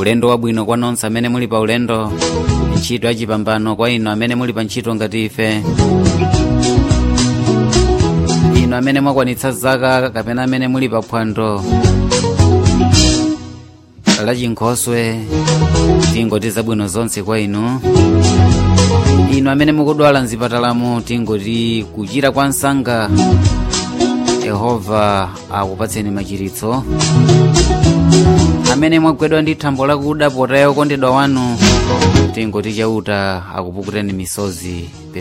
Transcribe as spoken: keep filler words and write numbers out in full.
ulendo wabwino kwa nonse amene muli pa ulendo, ntchito yachipambano kwa inu amene muli pa ntchito ngati ife, inu amene mwakwanitsa zaka kapena amene muli pa phwando la Chinkhoswe, tingoti zabwino zonse kwa inu. Inu amene mukudwala mzipatalamu, tingoti kuchira kwa msanga, Yehova akupatseni machiritso. Amene mwagwedwa ndi thambo lakuda potaya okondedwa wanu, tingoti chauta akupukuteni misozi.